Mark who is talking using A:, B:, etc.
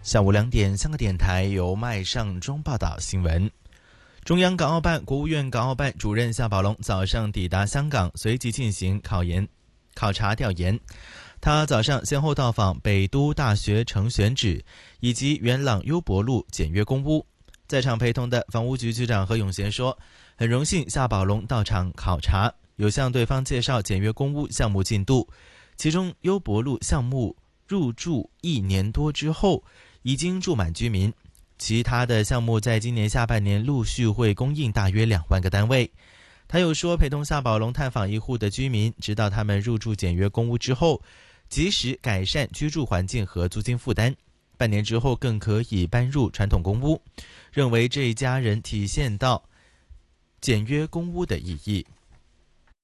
A: 下午2点，香港电台由麦尚中报道新闻。中央港澳办、国务院港澳办主任夏宝龙早上抵达香港，随即进行考察调研。他早上先后到访北都大学城选址以及元朗优博路简约公屋。在场陪同的房屋局局长何永贤说，很荣幸夏宝龙到场考察，有向对方介绍简约公屋项目进度，其中优博路项目入住1年多之后已经住满居民，其他的项目在今年下半年陆续会供应大约2万个单位。他又说，陪同夏宝龙探访一户的居民，直到他们入住简约公屋之后，及时改善居住环境和租金负担，半年之后更可以搬入传统公屋，认为这一家人体现到简约公屋的意义。